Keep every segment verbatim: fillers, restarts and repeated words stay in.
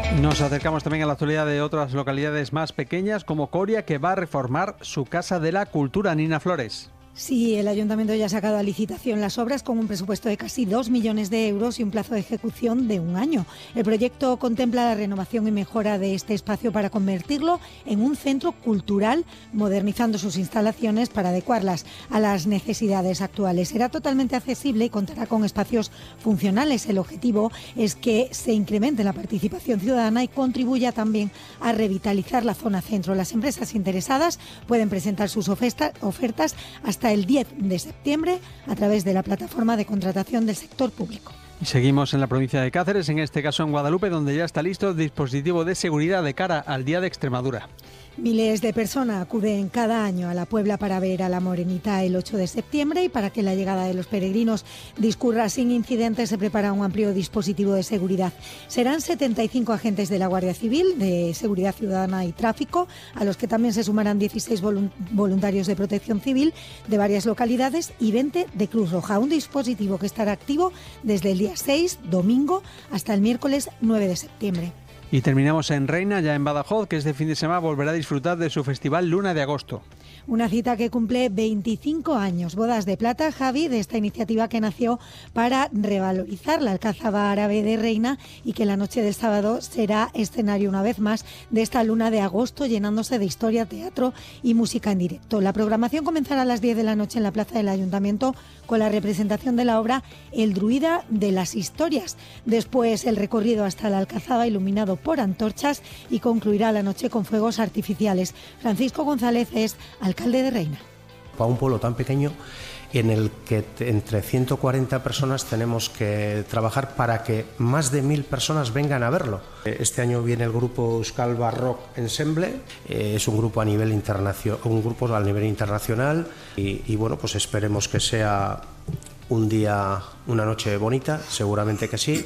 Nos acercamos también a la actualidad de otras localidades más pequeñas, como Coria, que va a reformar su Casa de la Cultura. Nina Flores. Sí, el Ayuntamiento ya ha sacado a licitación las obras con un presupuesto de casi dos millones de euros y un plazo de ejecución de un año. El proyecto contempla la renovación y mejora de este espacio para convertirlo en un centro cultural, modernizando sus instalaciones para adecuarlas a las necesidades actuales. Será totalmente accesible y contará con espacios funcionales. El objetivo es que se incremente la participación ciudadana y contribuya también a revitalizar la zona centro. Las empresas interesadas pueden presentar sus ofertas hasta el diez de septiembre a través de la plataforma de contratación del sector público. Seguimos en la provincia de Cáceres, en este caso en Guadalupe, donde ya está listo el dispositivo de seguridad de cara al Día de Extremadura. Miles de personas acuden cada año a la Puebla para ver a la Morenita el ocho de septiembre y para que la llegada de los peregrinos discurra sin incidentes se prepara un amplio dispositivo de seguridad. Serán setenta y cinco agentes de la Guardia Civil, de Seguridad Ciudadana y Tráfico, a los que también se sumarán dieciséis voluntarios de Protección Civil de varias localidades y veinte de Cruz Roja. Un dispositivo que estará activo desde el día seis, domingo, hasta el miércoles nueve de septiembre. Y terminamos en Reina, ya en Badajoz, que este fin de semana volverá a disfrutar de su festival Luna de Agosto. Una cita que cumple veinticinco años. Bodas de Plata, Javi, de esta iniciativa que nació para revalorizar la Alcázaba árabe de Reina y que la noche del sábado será escenario una vez más de esta Luna de Agosto, llenándose de historia, teatro y música en directo. La programación comenzará a las diez de la noche en la plaza del Ayuntamiento con la representación de la obra El Druida de las Historias. Después el recorrido hasta la Alcázaba iluminado por antorchas y concluirá la noche con fuegos artificiales. Francisco González es alcalde de Reina. Para un pueblo tan pequeño en el que entre ciento cuarenta personas tenemos que trabajar para que más de mil personas vengan a verlo. Este año viene el grupo Euskal Barrock Ensemble, eh, es un grupo a nivel internacional, un grupo a nivel internacional y, y bueno, pues esperemos que sea un día, una noche bonita, seguramente que sí.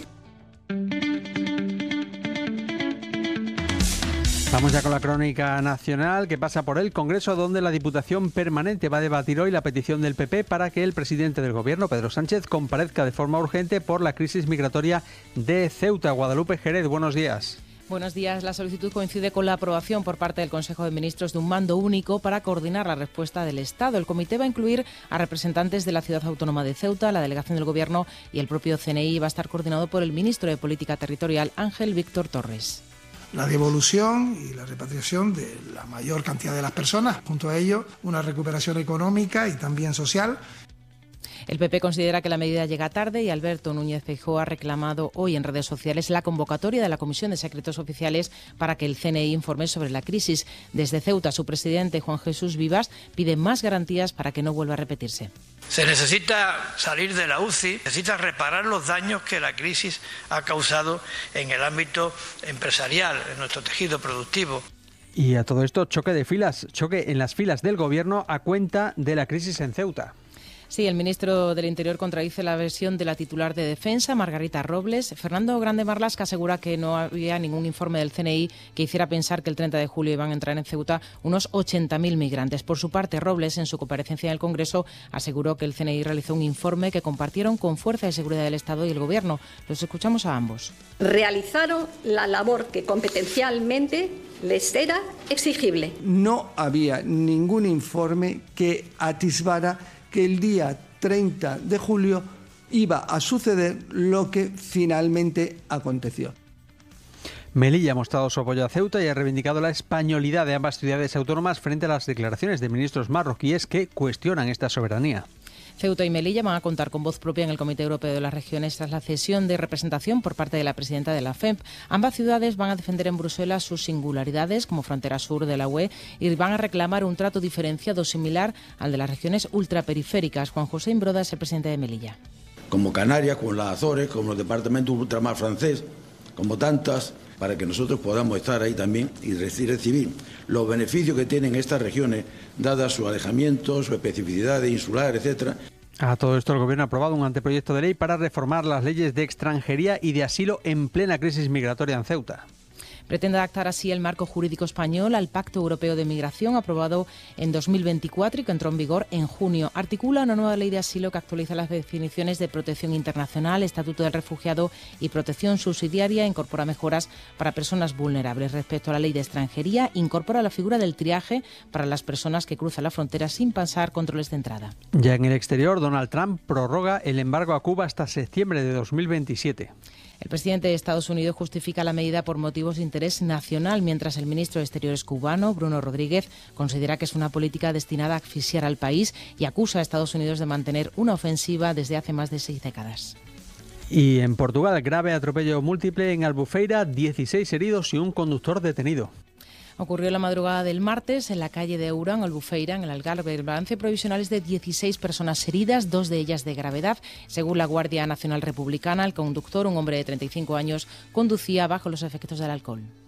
Vamos ya con la crónica nacional que pasa por el Congreso, donde la Diputación Permanente va a debatir hoy la petición del P P para que el presidente del Gobierno, Pedro Sánchez, comparezca de forma urgente por la crisis migratoria de Ceuta. Guadalupe Jerez, buenos días. Buenos días. La solicitud coincide con la aprobación por parte del Consejo de Ministros de un mando único para coordinar la respuesta del Estado. El comité va a incluir a representantes de la Ciudad Autónoma de Ceuta, la delegación del Gobierno y el propio C N I. Va a estar coordinado por el ministro de Política Territorial, Ángel Víctor Torres. La devolución y la repatriación de la mayor cantidad de las personas, junto a ello una recuperación económica y también social. El P P considera que la medida llega tarde y Alberto Núñez Feijóo ha reclamado hoy en redes sociales la convocatoria de la Comisión de Secretos Oficiales para que el C N I informe sobre la crisis. Desde Ceuta, su presidente, Juan Jesús Vivas, pide más garantías para que no vuelva a repetirse. Se necesita salir de la U C I, necesita reparar los daños que la crisis ha causado en el ámbito empresarial, en nuestro tejido productivo. Y a todo esto, choque de filas, choque en las filas del Gobierno a cuenta de la crisis en Ceuta. Sí, el ministro del Interior contradice la versión de la titular de Defensa, Margarita Robles. Fernando Grande Marlaska asegura que no había ningún informe del C N I que hiciera pensar que el treinta de julio iban a entrar en Ceuta unos ochenta mil migrantes. Por su parte, Robles, en su comparecencia en el Congreso, aseguró que el C N I realizó un informe que compartieron con Fuerza de Seguridad del Estado y el Gobierno. Los escuchamos a ambos. Realizaron la labor que competencialmente les era exigible. No había ningún informe que atisbara que el día treinta de julio iba a suceder lo que finalmente aconteció. Melilla ha mostrado su apoyo a Ceuta y ha reivindicado la españolidad de ambas ciudades autónomas frente a las declaraciones de ministros marroquíes que cuestionan esta soberanía. Ceuta y Melilla van a contar con voz propia en el Comité Europeo de las Regiones tras la cesión de representación por parte de la presidenta de la F E M. Ambas ciudades van a defender en Bruselas sus singularidades como frontera sur de la U E y van a reclamar un trato diferenciado similar al de las regiones ultraperiféricas. Juan José Imbroda es el presidente de Melilla. Como Canarias, como las Azores, como el departamento ultramar francés, como tantas, para que nosotros podamos estar ahí también y recibir los beneficios que tienen estas regiones, dadas su alejamiento, su especificidad insular, etcétera. A todo esto, el Gobierno ha aprobado un anteproyecto de ley para reformar las leyes de extranjería y de asilo en plena crisis migratoria en Ceuta. Pretende adaptar así el marco jurídico español al Pacto Europeo de Migración, aprobado en dos mil veinticuatro y que entró en vigor en junio. Articula una nueva ley de asilo que actualiza las definiciones de protección internacional, estatuto del refugiado y protección subsidiaria, incorpora mejoras para personas vulnerables. Respecto a la ley de extranjería, incorpora la figura del triaje para las personas que cruzan la frontera sin pasar controles de entrada. Ya en el exterior, Donald Trump prorroga el embargo a Cuba hasta septiembre de dos mil veintisiete. El presidente de Estados Unidos justifica la medida por motivos de interés nacional, mientras el ministro de Exteriores cubano, Bruno Rodríguez, considera que es una política destinada a asfixiar al país y acusa a Estados Unidos de mantener una ofensiva desde hace más de seis décadas. Y en Portugal, grave atropello múltiple en Albufeira, dieciséis heridos y un conductor detenido. Ocurrió la madrugada del martes en la calle de Ourán, Albufeira, en el Algarve. El balance provisional es de dieciséis personas heridas, dos de ellas de gravedad. Según la Guardia Nacional Republicana, el conductor, un hombre de treinta y cinco años, conducía bajo los efectos del alcohol.